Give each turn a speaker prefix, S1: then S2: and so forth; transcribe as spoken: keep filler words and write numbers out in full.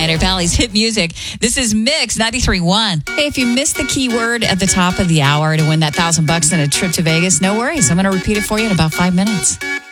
S1: Pioneer Valley's hit music. This is Mix ninety-three point one. Hey, if you missed the keyword at the top of the hour to win that thousand bucks and a trip to Vegas, no worries. I'm going to repeat it for you in about five minutes.